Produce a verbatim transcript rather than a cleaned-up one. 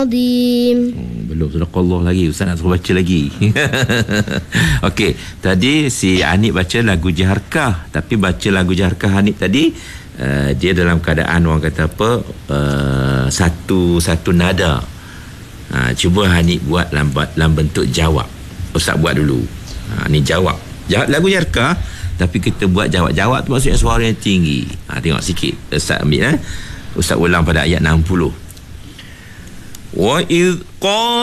Azim. Oh, belum sadaqallah lagi. Ustaz nak suruh baca lagi. Okey, tadi si Hanif baca lagu Jaharkah, tapi baca lagu Jaharkah Hanif tadi uh, dia dalam keadaan orang kata apa uh, satu satu nada. Uh, cuba Hanif buat dalam, dalam bentuk jawab. Ustaz buat dulu. Uh, ni jawab. Jawab lagu Jaharkah, tapi kita buat jawab-jawab tu maksudnya suara yang tinggi. Ha, tengok sikit. Ustaz ambil eh. Ustaz ulang pada ayat enam puluh. Wa idh